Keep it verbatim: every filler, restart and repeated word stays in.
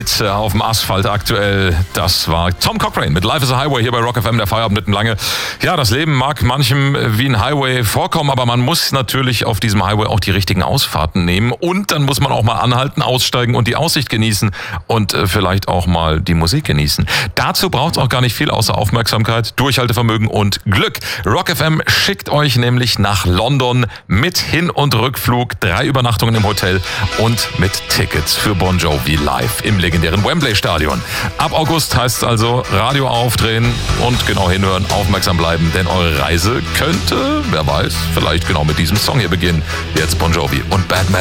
Auf dem Asphalt aktuell, das war Tom Cochrane mit Life is a Highway hier bei Rock F M, der Feierabend mitten lange. Ja, das Leben mag manchem wie ein Highway vorkommen, aber man muss natürlich auf diesem Highway auch die richtigen Ausfahrten nehmen und dann muss man auch mal anhalten, aussteigen und die Aussicht genießen und äh, vielleicht auch mal die Musik genießen. Dazu braucht es auch gar nicht viel außer Aufmerksamkeit, Durchhaltevermögen und Glück. Rock F M schickt euch nämlich nach London mit Hin- und Rückflug, drei Übernachtungen im Hotel und mit Tickets für Bon Jovi live im legendären Wembley-Stadion. Ab August heißt es also Radio aufdrehen und genau hinhören, aufmerksam bleiben, denn eure Reise könnte, wer weiß, vielleicht genau mit diesem Song hier beginnen. Jetzt Bon Jovi und Bad Metal.